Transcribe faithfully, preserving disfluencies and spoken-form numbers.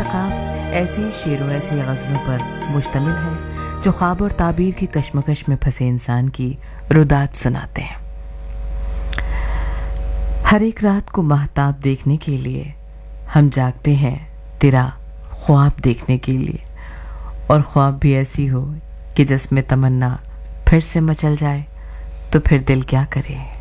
नकाब ऐसी शेरों ऐसी गज़लों पर मुश्तमिल है जो ख्वाब और ताबीर की कश्मकश में फंसे इंसान की रुदात सुनाते हैं। हर एक रात को महताब देखने के लिए हम जागते हैं तेरा ख्वाब देखने के लिए, और ख्वाब भी ऐसी हो कि जिसमें तमन्ना फिर से मचल जाए तो फिर दिल क्या करे।